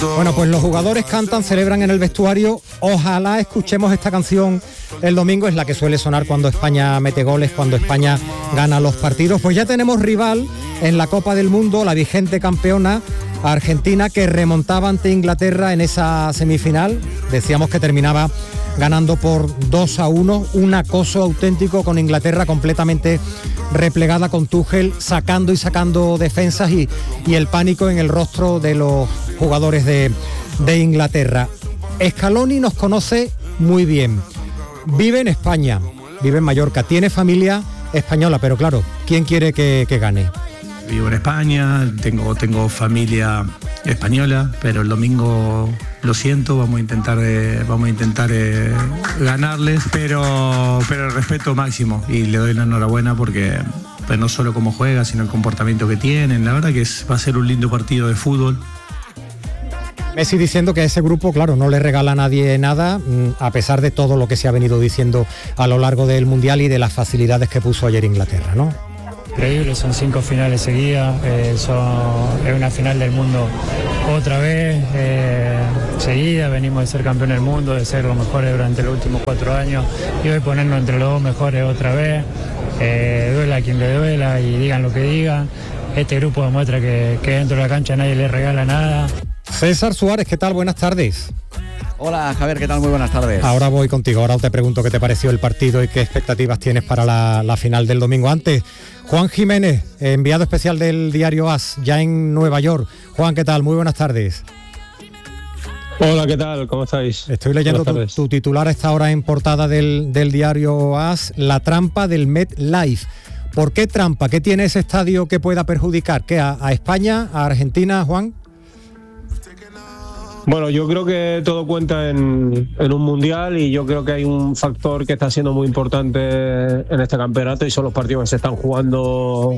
Bueno, pues los jugadores cantan, celebran en el vestuario. Ojalá escuchemos esta canción el domingo, es la que suele sonar cuando España mete goles, cuando España gana los partidos. Pues ya tenemos rival en la Copa del Mundo, la vigente campeona Argentina, que remontaba ante Inglaterra en esa semifinal. Decíamos que terminaba ganando por 2-1, un acoso auténtico con Inglaterra completamente replegada, con Tuchel sacando defensas y el pánico en el rostro de los jugadores de Inglaterra. Scaloni nos conoce muy bien, vive en España, vive en Mallorca, tiene familia española, pero claro, ¿quién quiere que gane? Vivo en España, tengo familia española, pero el domingo lo siento, vamos a intentar ganarles, pero el respeto máximo, y le doy la enhorabuena porque pues no solo cómo juega, sino el comportamiento que tienen. La verdad que va a ser un lindo partido de fútbol. Messi diciendo que a ese grupo, claro, no le regala a nadie nada, a pesar de todo lo que se ha venido diciendo a lo largo del Mundial y de las facilidades que puso ayer Inglaterra, ¿no? Increíble, son 5 finales seguidas, es una final del mundo otra vez, seguida, venimos de ser campeón del mundo, de ser los mejores durante los últimos 4 años, y hoy ponernos entre los 2 mejores otra vez, duela a quien le duela y digan lo que digan. Este grupo demuestra que dentro de la cancha nadie le regala nada. César Suárez, ¿qué tal? Buenas tardes. Hola Javier, ¿qué tal? Muy buenas tardes. Ahora voy contigo, ahora te pregunto qué te pareció el partido y qué expectativas tienes para la final del domingo. Antes, Juan Jiménez, enviado especial del diario AS, ya en Nueva York. Juan, ¿qué tal? Muy buenas tardes. Hola, ¿qué tal? ¿Cómo estáis? Estoy leyendo tu titular a esta hora en portada del diario AS, la trampa del MetLife. ¿Por qué trampa? ¿Qué tiene ese estadio que pueda perjudicar? ¿Qué? ¿A España? ¿A Argentina, Juan? Bueno, yo creo que todo cuenta en un mundial, y yo creo que hay un factor que está siendo muy importante en este campeonato, y son los partidos que se están jugando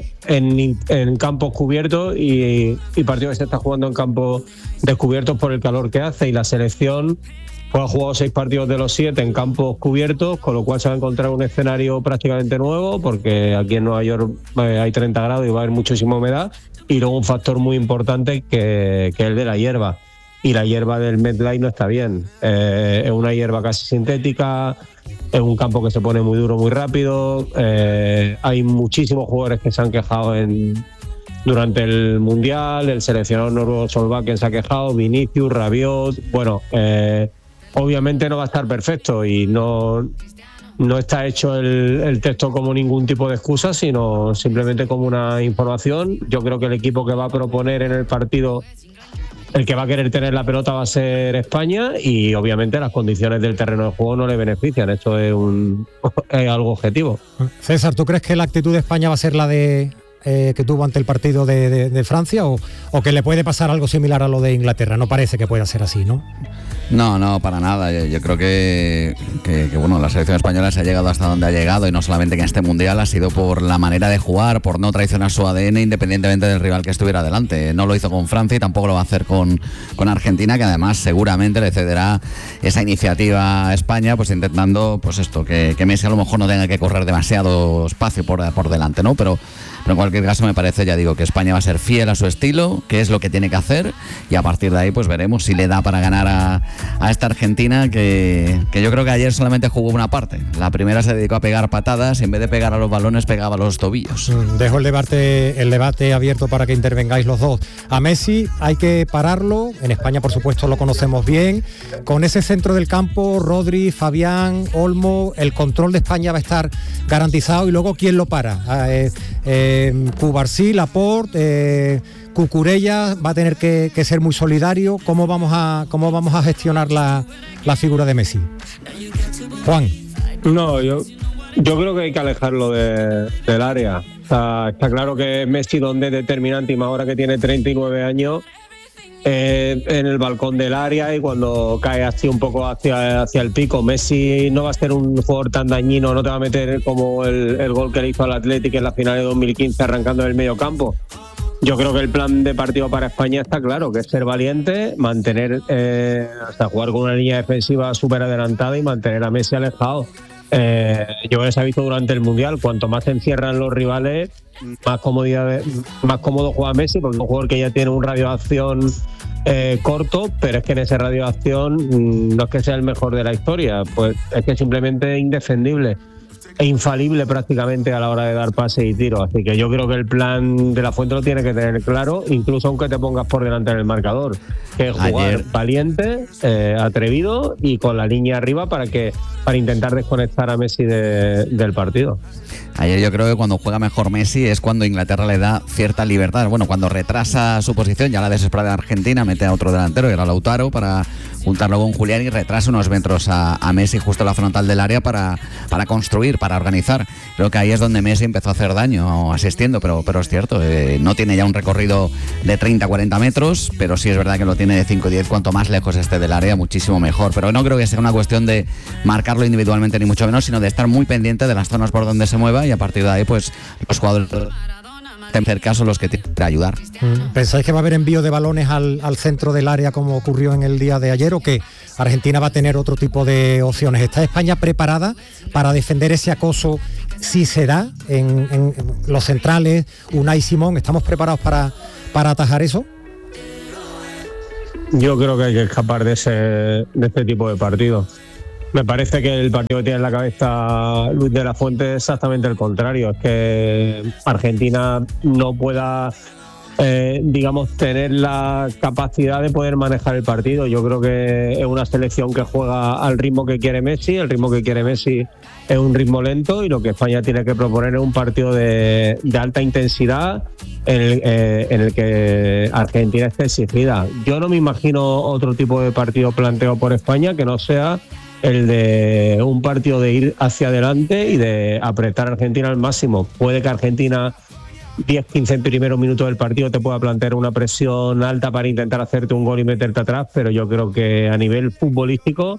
en campos cubiertos y partidos que se están jugando en campos descubiertos por el calor que hace, y la selección pues ha jugado 6 partidos de los 7 en campos cubiertos, con lo cual se va a encontrar un escenario prácticamente nuevo, porque aquí en Nueva York hay 30 grados y va a haber muchísima humedad, y luego un factor muy importante que es el de la hierba. Y la hierba del MetLife no está bien. Es una hierba casi sintética, es un campo que se pone muy duro muy rápido. Hay muchísimos jugadores que se han quejado durante el Mundial. El seleccionador noruego Solbakken se ha quejado, Vinicius, Rabiot. Bueno, obviamente no va a estar perfecto, y no está hecho el texto como ningún tipo de excusa, sino simplemente como una información. Yo creo que el equipo que va a proponer en el partido, el que va a querer tener la pelota, va a ser España, y obviamente las condiciones del terreno de juego no le benefician. Esto es algo objetivo. César, ¿tú crees que la actitud de España va a ser la de que tuvo ante el partido de Francia, o que le puede pasar algo similar a lo de Inglaterra? No parece que pueda ser así, ¿no? No, para nada. Yo creo que bueno, la selección española se ha llegado hasta donde ha llegado, y no solamente en este mundial, ha sido por la manera de jugar, por no traicionar su ADN independientemente del rival que estuviera delante. No lo hizo con Francia y tampoco lo va a hacer con Argentina, que además seguramente le cederá esa iniciativa a España, pues intentando pues esto, que Messi a lo mejor no tenga que correr demasiado espacio por delante, ¿no? Pero en cualquier caso me parece, ya digo, que España va a ser fiel a su estilo, que es lo que tiene que hacer, y a partir de ahí pues veremos si le da para ganar a esta Argentina, que yo creo que ayer solamente jugó una parte. La primera se dedicó a pegar patadas, y en vez de pegar a los balones pegaba a los tobillos. Dejo el debate abierto para que intervengáis los dos. A Messi hay que pararlo, en España por supuesto lo conocemos bien, con ese centro del campo, Rodri, Fabián, Olmo, el control de España va a estar garantizado, y luego ¿quién lo para? Cubarsí, Laporte, Cucurella va a tener que ser muy solidario. ¿Cómo vamos a gestionar la figura de Messi? Juan. No, yo creo que hay que alejarlo del área. O sea, está claro que Messi, donde es determinante, y más ahora que tiene 39 años, en el balcón del área, y cuando cae así un poco hacia el pico. Messi no va a ser un jugador tan dañino, no te va a meter como el gol que le hizo al Athletic en la final de 2015 arrancando del medio campo. Yo creo que el plan de partido para España está claro, que es ser valiente, mantener, hasta jugar con una línea defensiva súper adelantada y mantener a Messi alejado. Yo creo que se ha visto durante el Mundial, cuanto más se encierran los rivales, más cómodo juega Messi, porque es un jugador que ya tiene un radio de acción corto, pero es que en ese radio de acción no es que sea el mejor de la historia, pues es que simplemente es indefendible e infalible prácticamente a la hora de dar pases y tiros. Así que yo creo que el plan de la Fuente lo tiene que tener claro, incluso aunque te pongas por delante en el marcador, que es jugar valiente, atrevido y con la línea arriba para intentar desconectar a Messi del partido. Ayer yo creo que cuando juega mejor Messi es cuando Inglaterra le da cierta libertad. Bueno, cuando retrasa su posición, ya la desesperada de Argentina, mete a otro delantero, que era Lautaro, para juntarlo con Julián y retrasa unos metros a Messi justo en la frontal del área para construir, para organizar. Creo que ahí es donde Messi empezó a hacer daño asistiendo, pero es cierto, no tiene ya un recorrido de 30-40 metros, pero sí es verdad que lo tiene de 5-10, cuanto más lejos esté del área, muchísimo mejor. Pero no creo que sea una cuestión de marcarlo individualmente ni mucho menos, sino de estar muy pendiente de las zonas por donde se mueva y a partir de ahí pues los jugadores cerca son los que tienen que ayudar. ¿Pensáis que va a haber envío de balones al centro del área como ocurrió en el día de ayer o que Argentina va a tener otro tipo de opciones? ¿Está España preparada para defender ese acoso si se da en los centrales? Unai Simón, ¿estamos preparados para atajar eso? Yo creo que hay que escapar de este tipo de partidos. Me parece que el partido que tiene en la cabeza Luis de la Fuente es exactamente el contrario. Es que Argentina no pueda, tener la capacidad de poder manejar el partido. Yo creo que es una selección que juega al ritmo que quiere Messi. El ritmo que quiere Messi es un ritmo lento y lo que España tiene que proponer es un partido de alta intensidad en el que Argentina esté exigida. Yo no me imagino otro tipo de partido planteado por España que no sea el de un partido de ir hacia adelante y de apretar a Argentina al máximo. Puede que Argentina 10-15 primeros minutos del partido te pueda plantear una presión alta para intentar hacerte un gol y meterte atrás, pero yo creo que a nivel futbolístico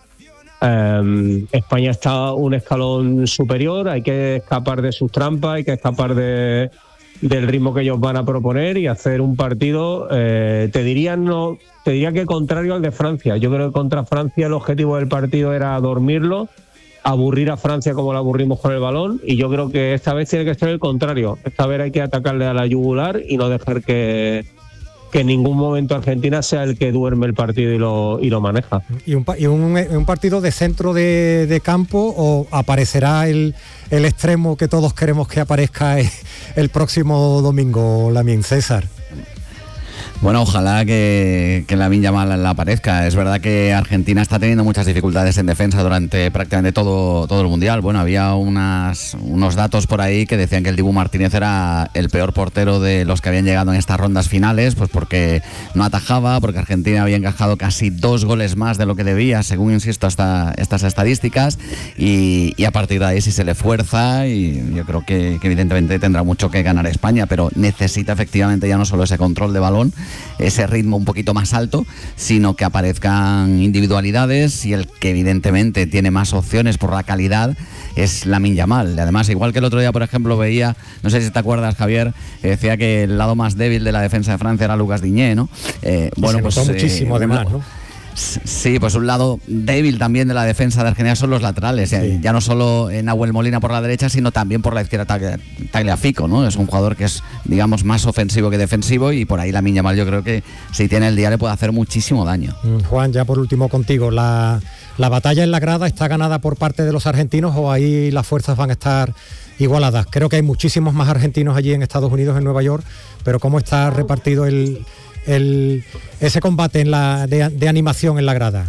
España está un escalón superior. Hay que escapar de sus trampas, hay que escapar del ritmo que ellos van a proponer y hacer un partido, te diría que contrario al de Francia. Yo creo que contra Francia el objetivo del partido era dormirlo, aburrir a Francia como la aburrimos con el balón, y yo creo que esta vez tiene que ser el contrario. Esta vez hay que atacarle a la yugular y no dejar que en ningún momento Argentina sea el que duerme el partido y lo maneja. ¿Y un partido de centro de campo o aparecerá el extremo que todos queremos que aparezca el próximo domingo, Lamine? César. Bueno, ojalá que Lamine Yamal la aparezca. Es verdad que Argentina está teniendo muchas dificultades en defensa durante prácticamente todo el Mundial. Bueno, había unos datos por ahí que decían que el Dibu Martínez era el peor portero de los que habían llegado en estas rondas finales, pues porque no atajaba, porque Argentina había encajado casi 2 goles más de lo que debía, según, insisto, hasta estas estadísticas, y a partir de ahí si se le fuerza, y yo creo que evidentemente tendrá mucho que ganar España, pero necesita efectivamente ya no solo ese control de balón, ese ritmo un poquito más alto, sino que aparezcan individualidades, y el que evidentemente tiene más opciones por la calidad es Lamine Yamal. Además, igual que el otro día, por ejemplo, veía, no sé si te acuerdas, Javier, decía que el lado más débil de la defensa de Francia era Lucas Digne, ¿no? Bueno, pues muchísimo además, ¿no? Sí, pues un lado débil también de la defensa de Argentina son los laterales, sí. Ya no solo Nahuel Molina por la derecha, sino también por la izquierda Tagliafico, ¿no? Es un jugador que es, digamos, más ofensivo que defensivo, y por ahí Lamine Yamal yo creo que si tiene el día le puede hacer muchísimo daño. Juan, ya por último contigo, ¿la batalla en la grada está ganada por parte de los argentinos o ahí las fuerzas van a estar igualadas? Creo que hay muchísimos más argentinos allí en Estados Unidos, en Nueva York, pero ¿cómo está repartido ese combate de animación en la grada?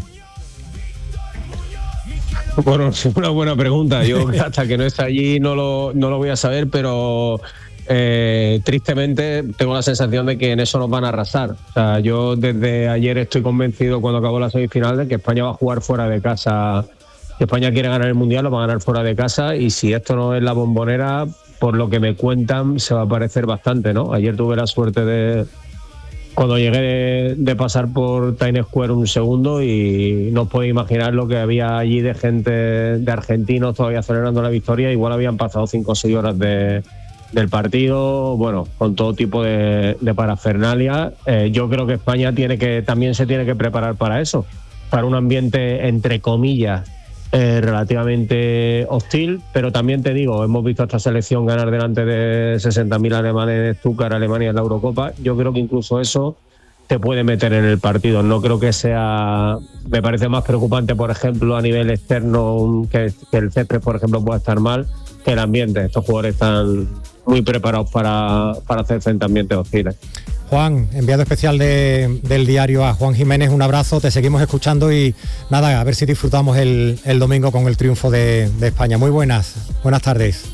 Bueno, es una buena pregunta. Yo hasta que no esté allí no lo voy a saber, pero tristemente tengo la sensación de que en eso nos van a arrasar. O sea, yo desde ayer estoy convencido, cuando acabó la semifinal, de que España va a jugar fuera de casa. Si España quiere ganar el Mundial, lo va a ganar fuera de casa, y si esto no es la Bombonera, por lo que me cuentan, se va a parecer bastante, ¿no? Ayer tuve la suerte cuando llegué de pasar por Times Square un segundo, y no puedo imaginar lo que había allí de gente, de argentinos todavía celebrando la victoria. Igual habían pasado 5 o 6 horas del partido, bueno, con todo tipo de parafernalia. Yo creo que España también se tiene que preparar para eso, para un ambiente, entre comillas, relativamente hostil, pero también te digo, hemos visto a esta selección ganar delante de 60.000 alemanes de Stuttgart, Alemania en la Eurocopa. Yo creo que incluso eso te puede meter en el partido. No creo que sea... Me parece más preocupante, por ejemplo, a nivel externo, que el césped, por ejemplo, pueda estar mal, que el ambiente. Estos jugadores están muy preparados para hacer frente a ambientes hostiles. Juan, enviado especial del diario A. Juan Jiménez, un abrazo, te seguimos escuchando y nada, a ver si disfrutamos el domingo con el triunfo de España. Muy buenas tardes.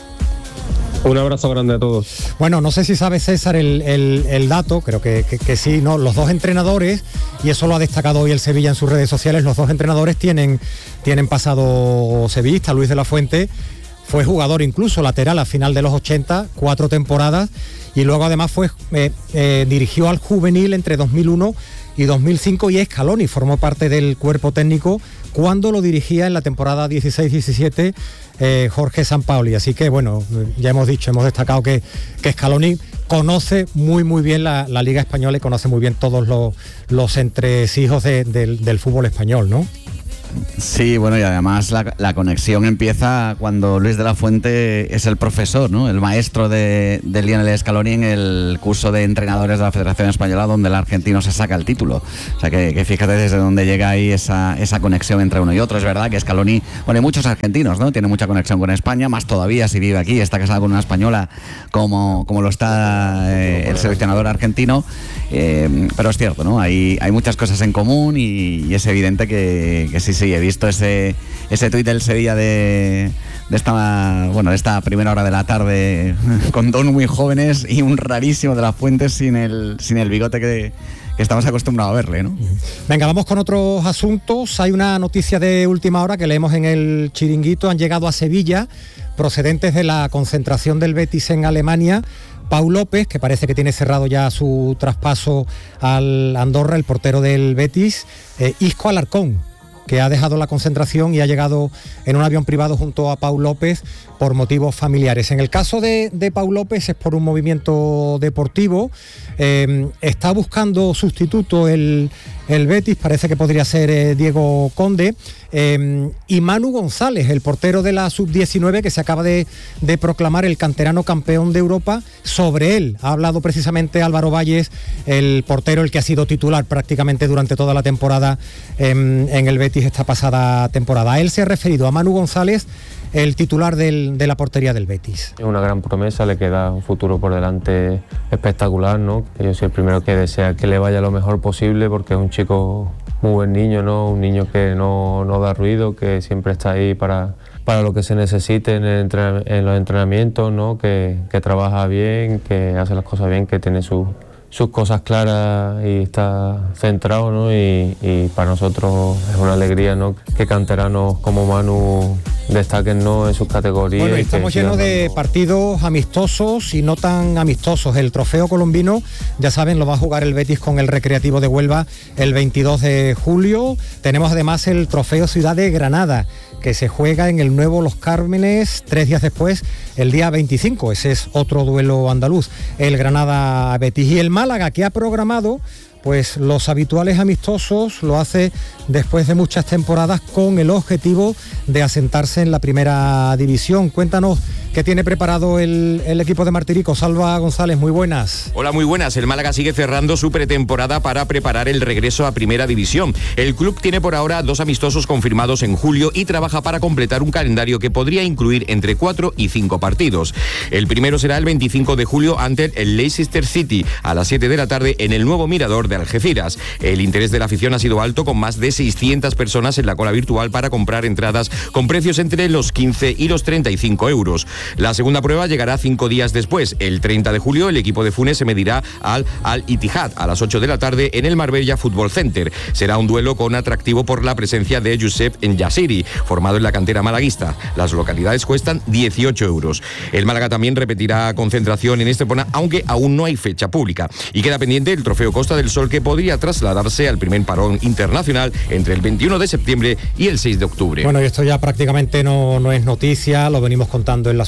Un abrazo grande a todos. Bueno, no sé si sabe César el dato, creo que sí, ¿no? Los dos entrenadores, y eso lo ha destacado hoy el Sevilla en sus redes sociales, los dos entrenadores tienen pasado sevillista. Luis de la Fuente fue jugador incluso lateral a final de los 80, 4 temporadas, y luego además dirigió al juvenil entre 2001 y 2005, y Scaloni formó parte del cuerpo técnico cuando lo dirigía en la temporada 16-17 Jorge Sampaoli. Así que bueno, ya hemos destacado que Scaloni conoce muy bien la Liga Española y conoce muy bien todos los entresijos del fútbol español, ¿no? Sí, bueno, y además la conexión empieza cuando Luis de la Fuente es el profesor, ¿no? El maestro de Lionel Scaloni en el curso de entrenadores de la Federación Española, donde el argentino se saca el título. O sea que fíjate desde dónde llega ahí esa conexión entre uno y otro. Es verdad que Scaloni, bueno, hay muchos argentinos, ¿no? Tiene mucha conexión con España, más todavía si vive aquí, está casado con una española como lo está el seleccionador argentino. Pero es cierto, ¿no? Hay muchas cosas en común y es evidente que sí, he visto ese tuit del Sevilla de esta primera hora de la tarde, con dos muy jóvenes y un rarísimo de la Fuente sin el bigote que estamos acostumbrados a verle, ¿no? Venga, vamos con otros asuntos. Hay una noticia de última hora que leemos en el Chiringuito. Han llegado a Sevilla procedentes de la concentración del Betis en Alemania Pau López, que parece que tiene cerrado ya su traspaso al Andorra, el portero del Betis, Isco Alarcón, que ha dejado la concentración y ha llegado en un avión privado junto a Pau López por motivos familiares. En el caso de Pau López es por un movimiento deportivo. Está buscando sustituto el Betis, parece que podría ser Diego Conde, y Manu González, el portero de la Sub-19, que se acaba de proclamar el canterano campeón de Europa. Sobre él ha hablado precisamente Álvaro Valles, el portero, el que ha sido titular prácticamente durante toda la temporada en el Betis esta pasada temporada. A él se ha referido, a Manu González, el titular de la portería del Betis. Es una gran promesa, le queda un futuro por delante espectacular, ¿no? Yo soy el primero que desea que le vaya lo mejor posible, porque es un chico muy buen niño, ¿no? Un niño que no da ruido, que siempre está ahí para lo que se necesite en los entrenamientos, ¿no? Que trabaja bien, que hace las cosas bien, que tiene sus cosas claras y está centrado, ¿no? Y para nosotros es una alegría, ¿no? Que canteranos como Manu destaquen, ¿no? En sus categorías. Bueno, estamos llenos de partidos amistosos y no tan amistosos. El trofeo colombino, ya saben, lo va a jugar el Betis con el Recreativo de Huelva el 22 de julio. Tenemos además el trofeo Ciudad de Granada, que se juega en el nuevo Los Cármenes 3 días después, el día 25. Ese es otro duelo andaluz, el Granada-Betis. Y el Málaga, que ha programado pues los habituales amistosos, lo hace después de muchas temporadas con el objetivo de asentarse en la primera división. Cuéntanos qué tiene preparado el equipo de Martirico. Salva González, muy buenas. Hola, muy buenas. El Málaga sigue cerrando su pretemporada para preparar el regreso a primera división. El club tiene por ahora 2 amistosos confirmados en julio y trabaja para completar un calendario que podría incluir entre 4 y 5 partidos. El primero será el 25 de julio ante el Leicester City a las 7 de la tarde en el nuevo Mirador de Algeciras. El interés de la afición ha sido alto, con más de 600 personas en la cola virtual para comprar entradas con precios entre los 15 y los 35 euros. La segunda prueba llegará 5 días después. El 30 de julio el equipo de Funes se medirá al Al-Ittihad a las 8 de la tarde en el Marbella Football Center. Será un duelo con atractivo por la presencia de Youssef N'Jasiri, formado en la cantera malaguista. Las localidades cuestan 18 euros. El Málaga también repetirá concentración en Estepona, aunque aún no hay fecha pública. Y queda pendiente el trofeo Costa del Sol, que podría trasladarse al primer parón internacional entre el 21 de septiembre y el 6 de octubre. Bueno, y esto ya prácticamente no es noticia, lo venimos contando en las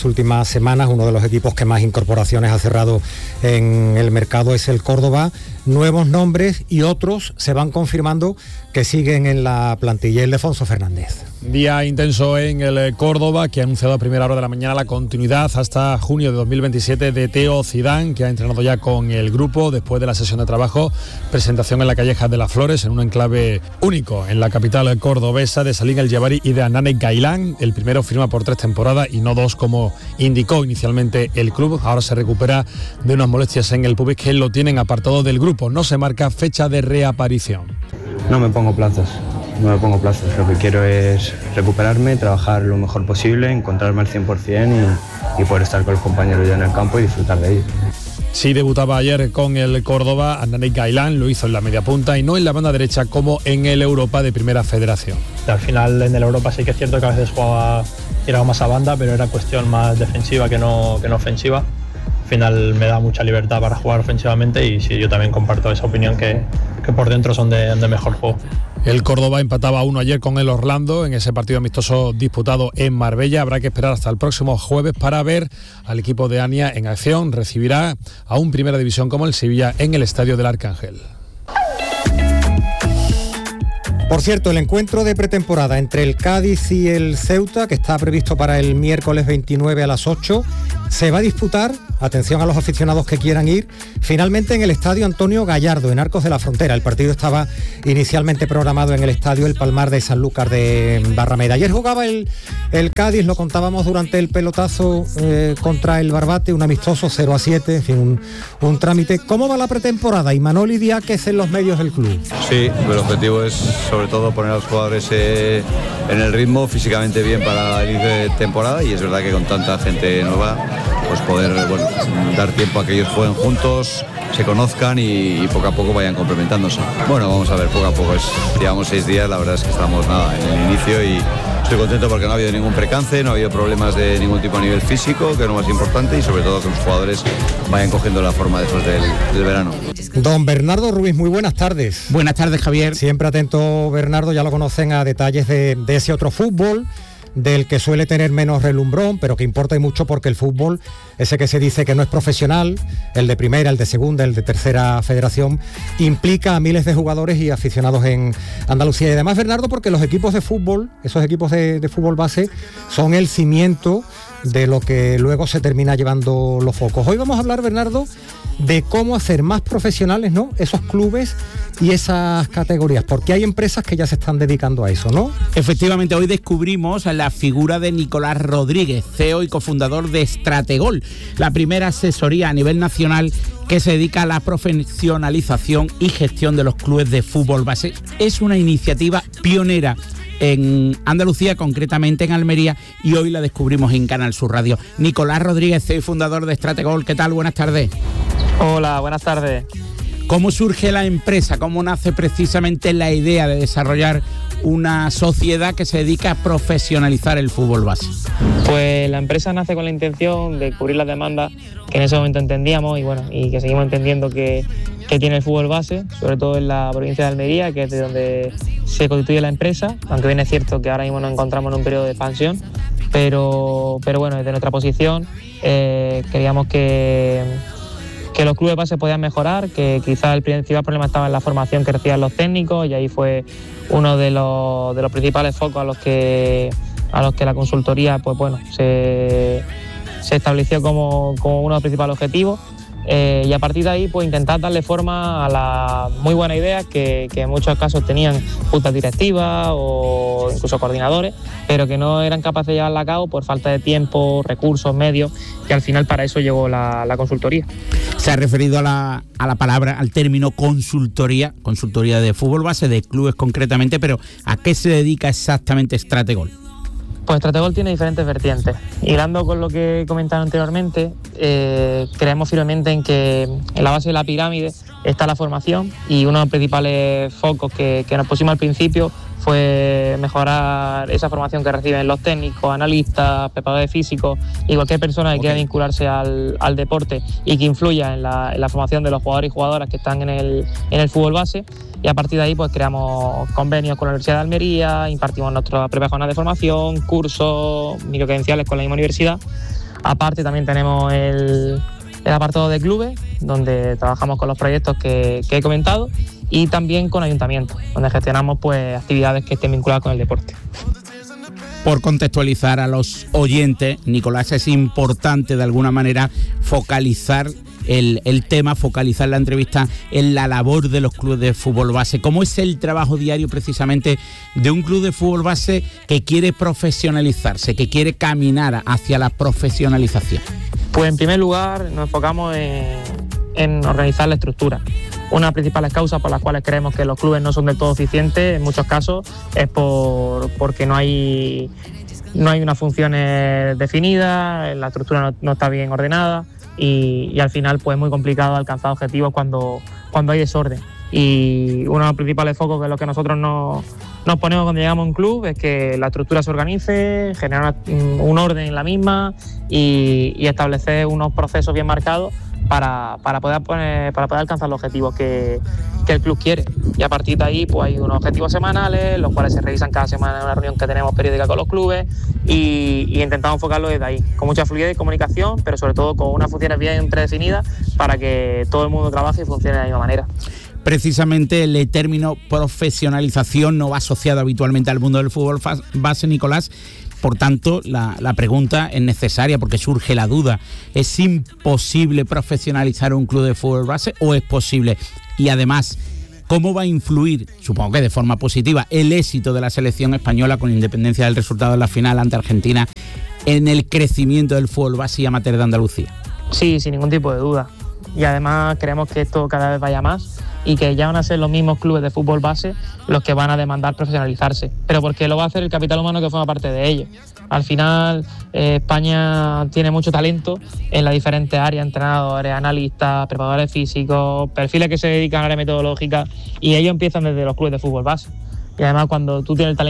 últimas semanas. Uno de los equipos que más incorporaciones ha cerrado en el mercado es el Córdoba. Nuevos nombres y otros se van confirmando que siguen en la plantilla. Ildefonso Fernández. Día intenso en el Córdoba, que ha anunciado a primera hora de la mañana la continuidad hasta junio de 2027 de Teo Zidane, que ha entrenado ya con el grupo después de la sesión de trabajo. Presentación en la Calleja de las Flores, en un enclave único en la capital cordobesa, de Salim El Jebari y de Anane Gailán. El primero firma por 3 temporadas y no 2, como indicó inicialmente el club. Ahora se recupera de unas molestias en el pubis que lo tienen apartado del grupo. No se marca fecha de reaparición. No me pongo plazos. Lo que quiero es recuperarme, trabajar lo mejor posible, encontrarme al 100% y poder estar con los compañeros ya en el campo y disfrutar de ello. Sí, debutaba ayer con el Córdoba Anane Gailán, lo hizo en la media punta y no en la banda derecha como en el Europa de Primera Federación. Al final en el Europa sí que es cierto que a veces jugaba, tiraba más a banda, pero era cuestión más defensiva que no ofensiva. Al final me da mucha libertad para jugar ofensivamente y sí, yo también comparto esa opinión que por dentro son de mejor juego. El Córdoba empataba 1 ayer con el Orlando en ese partido amistoso disputado en Marbella. Habrá que esperar hasta el próximo jueves para ver al equipo de Ania en acción. Recibirá a un Primera División como el Sevilla en el Estadio del Arcángel. Por cierto, el encuentro de pretemporada entre el Cádiz y el Ceuta, que está previsto para el miércoles 29 a las 8, se va a disputar, atención a los aficionados que quieran ir, finalmente en el Estadio Antonio Gallardo, en Arcos de la Frontera. El partido estaba inicialmente programado en el Estadio El Palmar de Sanlúcar de Barrameda. Ayer jugaba el Cádiz, lo contábamos durante el pelotazo contra el Barbate, un amistoso 0-7, en fin, un trámite. ¿Cómo va la pretemporada? Y Manoli Diáquez en los medios del club. Sí, el objetivo es sobre todo poner a los jugadores en el ritmo, físicamente bien para el inicio de temporada, y es verdad que con tanta gente nueva pues poder dar tiempo a que ellos jueguen juntos, se conozcan y poco a poco vayan complementándose. Bueno, vamos a ver, poco a poco, llevamos 6 días, la verdad es que estamos en el inicio y estoy contento porque no ha habido ningún percance, no ha habido problemas de ningún tipo a nivel físico, que es lo más importante, y sobre todo que los jugadores vayan cogiendo la forma después del verano. Don Bernardo Ruiz, muy buenas tardes. Buenas tardes, Javier. Siempre atento, Bernardo, ya lo conocen, a detalles de ese otro fútbol, del que suele tener menos relumbrón, pero que importa y mucho, porque el fútbol, ese que se dice que no es profesional, el de primera, el de segunda, el de tercera federación, implica a miles de jugadores y aficionados en Andalucía. Y además, Bernardo, porque los equipos de fútbol, esos equipos de fútbol base, son el cimiento de lo que luego se termina llevando los focos. Hoy vamos a hablar, Bernardo, de cómo hacer más profesionales, ¿no?, esos clubes y esas categorías, porque hay empresas que ya se están dedicando a eso, ¿no? Efectivamente, hoy descubrimos la figura de Nicolás Rodríguez, CEO y cofundador de Strategol, la primera asesoría a nivel nacional que se dedica a la profesionalización y gestión de los clubes de fútbol base. Es una iniciativa pionera en Andalucía, concretamente en Almería, y hoy la descubrimos en Canal Sur Radio. Nicolás Rodríguez, CEO y fundador de Strategol, ¿qué tal? Buenas tardes. Hola, buenas tardes. ¿Cómo surge la empresa? ¿Cómo nace precisamente la idea de desarrollar una sociedad que se dedica a profesionalizar el fútbol base? Pues la empresa nace con la intención de cubrir las demandas que en ese momento entendíamos y que seguimos entendiendo que tiene el fútbol base, sobre todo en la provincia de Almería, que es de donde se constituye la empresa, aunque bien es cierto que ahora mismo nos encontramos en un periodo de expansión, pero bueno, desde nuestra posición creíamos que los clubes base podían mejorar, que quizás el principal problema estaba en la formación que recibían los técnicos, y ahí fue uno de los principales focos a los que la consultoría se estableció como uno de los principales objetivos. Y a partir de ahí pues intentar darle forma a la muy buena idea que en muchos casos tenían juntas directivas o incluso coordinadores, pero que no eran capaces de llevarla a cabo por falta de tiempo, recursos, medios, y al final para eso llegó la consultoría. Se ha referido a la palabra, al término consultoría de fútbol base, de clubes concretamente, pero ¿a qué se dedica exactamente Strategol? Pues Strategol tiene diferentes vertientes. Hilando con lo que he comentado anteriormente, creemos firmemente en que en la base de la pirámide está la formación, y uno de los principales focos que nos pusimos al principio fue mejorar esa formación que reciben los técnicos, analistas, preparadores físicos y cualquier persona que quiera vincularse al deporte y que influya en la formación de los jugadores y jugadoras que están en el fútbol base. Y a partir de ahí pues creamos convenios con la Universidad de Almería, impartimos nuestra propia jornada de formación, cursos microcredenciales con la misma universidad, Aparte también tenemos el apartado de clubes, donde trabajamos con los proyectos que he comentado, y también con ayuntamientos, donde gestionamos pues actividades que estén vinculadas con el deporte. Por contextualizar a los oyentes, Nicolás, es importante de alguna manera focalizar el tema, focalizar la entrevista en la labor de los clubes de fútbol base. ¿Cómo es el trabajo diario precisamente de un club de fútbol base que quiere profesionalizarse, que quiere caminar hacia la profesionalización? Pues en primer lugar nos enfocamos en organizar la estructura. Una de las principales causas por las cuales creemos que los clubes no son del todo eficientes, en muchos casos, es porque no hay unas funciones definidas, la estructura no está bien ordenada y al final pues es muy complicado alcanzar objetivos cuando hay desorden. Y uno de los principales focos que es lo que nosotros nos ponemos cuando llegamos a un club es que la estructura se organice, generar un orden en la misma y establecer unos procesos bien marcados para poder alcanzar los objetivos que el club quiere. Y a partir de ahí pues hay unos objetivos semanales, los cuales se revisan cada semana en una reunión que tenemos periódica con los clubes y intentamos enfocarlo desde ahí, con mucha fluidez y comunicación, pero sobre todo con unas funciones bien predefinidas para que todo el mundo trabaje y funcione de la misma manera. Precisamente el término profesionalización no va asociado habitualmente al mundo del fútbol base, Nicolás. Por tanto, la pregunta es necesaria porque surge la duda. ¿Es imposible profesionalizar un club de fútbol base o es posible? Y además, ¿cómo va a influir, supongo que de forma positiva, el éxito de la selección española, con independencia del resultado de la final ante Argentina, en el crecimiento del fútbol base y amateur de Andalucía? Sí, sin ningún tipo de duda. Y además creemos que esto cada vez vaya más y que ya van a ser los mismos clubes de fútbol base los que van a demandar profesionalizarse, pero porque lo va a hacer el capital humano que forma parte de ellos. Al final España tiene mucho talento en las diferentes áreas, entrenadores, analistas, preparadores físicos, perfiles que se dedican a área metodológica, y ellos empiezan desde los clubes de fútbol base. Y además cuando tú tienes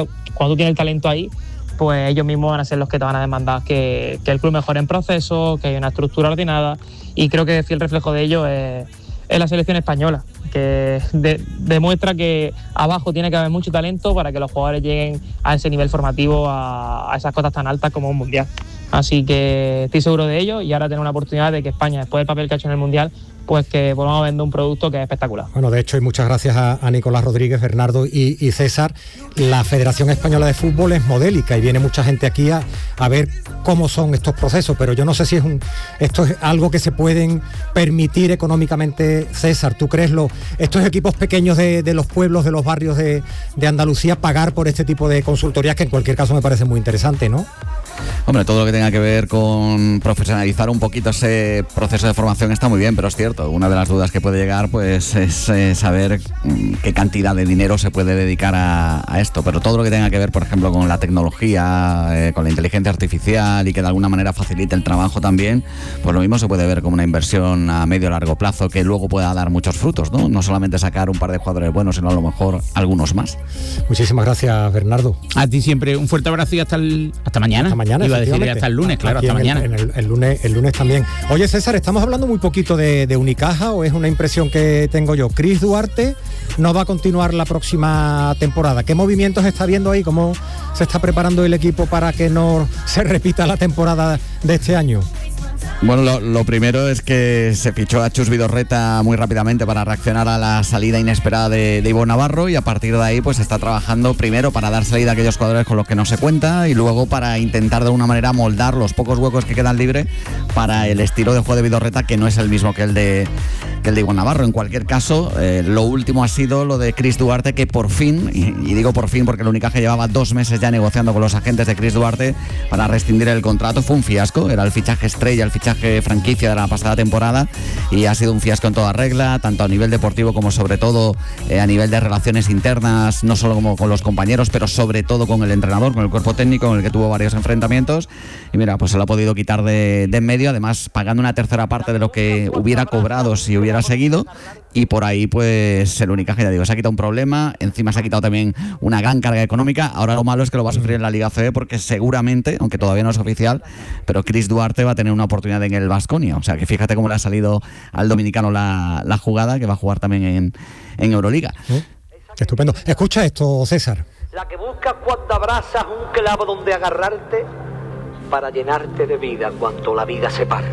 el talento ahí, pues ellos mismos van a ser los que te van a demandar que el club mejore en procesos, que haya una estructura ordenada, y creo que el fiel reflejo de ello es la selección española, que demuestra que abajo tiene que haber mucho talento para que los jugadores lleguen a ese nivel formativo, a esas cotas tan altas como un mundial. Así que estoy seguro de ello, y ahora tenemos una oportunidad de que España, después del papel que ha hecho en el mundial, pues que volvamos a vender un producto que es espectacular. Bueno, de hecho, y muchas gracias a Nicolás Rodríguez, Bernardo y César, la Federación Española de Fútbol es modélica y viene mucha gente aquí a ver cómo son estos procesos, pero yo no sé si esto es algo que se pueden permitir económicamente. César, ¿tú crees estos equipos pequeños de los pueblos, de los barrios de Andalucía, pagar por este tipo de consultorías, que en cualquier caso me parece muy interesante, ¿no? Hombre, todo lo que tenga que ver con profesionalizar un poquito ese proceso de formación está muy bien, pero es cierto, una de las dudas que puede llegar pues es saber qué cantidad de dinero se puede dedicar a esto, pero todo lo que tenga que ver, por ejemplo, con la tecnología, con la inteligencia artificial y que de alguna manera facilite el trabajo también, pues lo mismo se puede ver como una inversión a medio o largo plazo que luego pueda dar muchos frutos, ¿no? No solamente sacar un par de jugadores buenos, sino a lo mejor algunos más. Muchísimas gracias, Bernardo. A ti siempre un fuerte abrazo y hasta mañana. Hasta mañana, iba a decir hasta el lunes, claro, hasta mañana. El lunes también. Oye, César, estamos hablando muy poquito de Unicaja, o es una impresión que tengo yo. Chris Duarte no va a continuar la próxima temporada. ¿Qué movimientos está viendo ahí? ¿Cómo se está preparando el equipo para que no se repita la temporada de este año? Bueno, lo primero es que se fichó a Chus Vidorreta muy rápidamente para reaccionar a la salida inesperada de Ivo Navarro, y a partir de ahí pues está trabajando primero para dar salida a aquellos jugadores con los que no se cuenta y luego para intentar de alguna manera moldar los pocos huecos que quedan libres para el estilo de juego de Vidorreta, que no es el mismo que el de Ivo Navarro. En cualquier caso, lo último ha sido lo de Chris Duarte, que por fin, y digo por fin porque el Unicaja llevaba 2 meses ya negociando con los agentes de Chris Duarte para rescindir el contrato. Fue un fiasco, era el fichaje estrella, el fichaje franquicia de la pasada temporada, y ha sido un fiasco en toda regla, tanto a nivel deportivo como sobre todo a nivel de relaciones internas, no solo como con los compañeros, pero sobre todo con el entrenador, con el cuerpo técnico, con el que tuvo varios enfrentamientos, y mira, pues se lo ha podido quitar de en medio, además pagando una tercera parte de lo que hubiera cobrado si hubiera seguido, y por ahí pues el Unicaja, ya digo, se ha quitado un problema, encima se ha quitado también una gran carga económica. Ahora lo malo es que lo va a sufrir en la Liga CB, porque seguramente, aunque todavía no es oficial, pero Chris Duarte va a tener una oportunidad en el Baskonia, o sea que fíjate cómo le ha salido al dominicano la jugada, que va a jugar también en Euroliga. Estupendo. Escucha esto, César. La que buscas cuando abrazas un clavo donde agarrarte, para llenarte de vida cuando la vida se parte.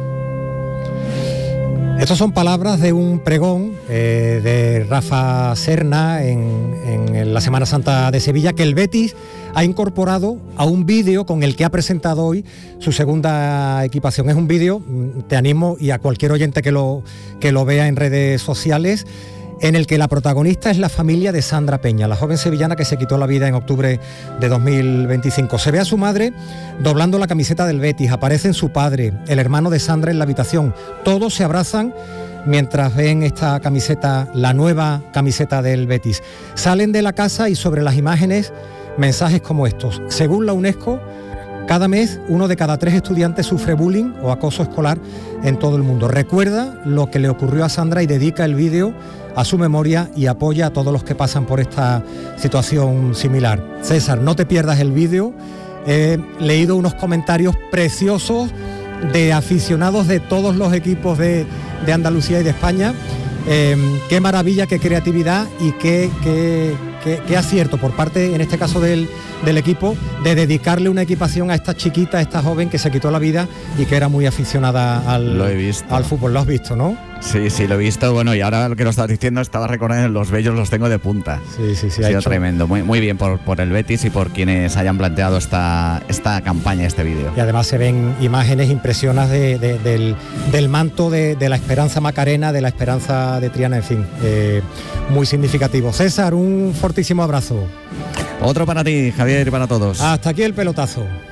Estas son palabras de un pregón de Rafa Serna en la Semana Santa de Sevilla, que el Betis ha incorporado a un vídeo con el que ha presentado hoy su segunda equipación. Es un vídeo, te animo, y a cualquier oyente que lo vea en redes sociales, en el que la protagonista es la familia de Sandra Peña, la joven sevillana que se quitó la vida en octubre de 2025. Se ve a su madre doblando la camiseta del Betis, aparecen su padre, el hermano de Sandra en la habitación. Todos se abrazan mientras ven esta camiseta, la nueva camiseta del Betis. Salen de la casa y sobre las imágenes mensajes como estos. Según la UNESCO, cada mes 1 de cada 3 estudiantes sufre bullying o acoso escolar en todo el mundo. Recuerda lo que le ocurrió a Sandra y dedica el vídeo a su memoria y apoya a todos los que pasan por esta situación similar. César, no te pierdas el vídeo. He leído unos comentarios preciosos de aficionados de todos los equipos de Andalucía y de España. Qué maravilla, qué creatividad y qué acierto por parte, en este caso del equipo, de dedicarle una equipación a esta chiquita, a esta joven que se quitó la vida y que era muy aficionada al fútbol. Lo has visto, ¿no? Sí, lo he visto. Bueno, y ahora lo que lo estabas diciendo, estaba recordando, los vellos los tengo de punta. Sí. Ha sido tremendo. Muy bien por el Betis y por quienes hayan planteado esta campaña, este vídeo. Y además se ven imágenes impresionantes del manto de la Esperanza Macarena, de la Esperanza de Triana, en fin, muy significativo. César, un fortísimo abrazo. Otro para ti, Javier, y para todos. Hasta aquí el pelotazo.